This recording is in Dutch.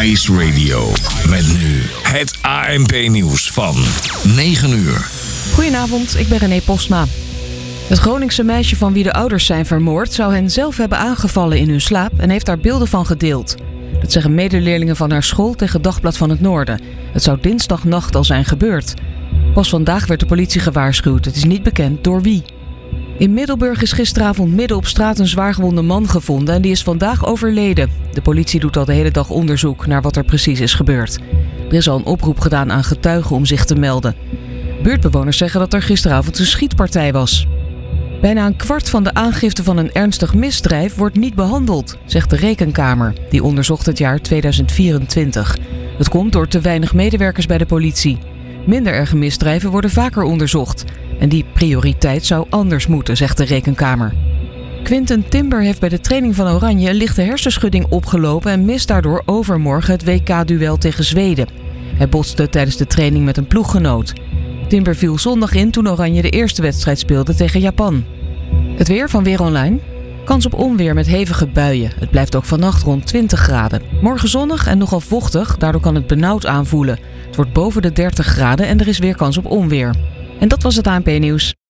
Ice Radio. Met nu het ANP-nieuws van 9 uur. Goedenavond, ik ben René Postma. Het Groningse meisje van wie de ouders zijn vermoord zou hen zelf hebben aangevallen in hun slaap en heeft daar beelden van gedeeld. Dat zeggen medeleerlingen van haar school tegen Dagblad van het Noorden. Het zou dinsdagnacht al zijn gebeurd. Pas vandaag werd de politie gewaarschuwd. Het is niet bekend door wie. In Middelburg is gisteravond midden op straat een zwaargewonde man gevonden en die is vandaag overleden. De politie doet al de hele dag onderzoek naar wat er precies is gebeurd. Er is al een oproep gedaan aan getuigen om zich te melden. Buurtbewoners zeggen dat er gisteravond een schietpartij was. Bijna een kwart van de aangifte van een ernstig misdrijf wordt niet behandeld, zegt de Rekenkamer. Die onderzocht het jaar 2024. Dat komt door te weinig medewerkers bij de politie. Minder erge misdrijven worden vaker onderzocht. En die prioriteit zou anders moeten, zegt de Rekenkamer. Quinten Timber heeft bij de training van Oranje een lichte hersenschudding opgelopen en mist daardoor overmorgen het WK-duel tegen Zweden. Hij botste tijdens de training met een ploeggenoot. Timber viel zondag in toen Oranje de eerste wedstrijd speelde tegen Japan. Het weer van Weer Online. Kans op onweer met hevige buien. Het blijft ook vannacht rond 20 graden. Morgen zonnig en nogal vochtig, daardoor kan het benauwd aanvoelen. Het wordt boven de 30 graden en er is weer kans op onweer. En dat was het ANP-nieuws.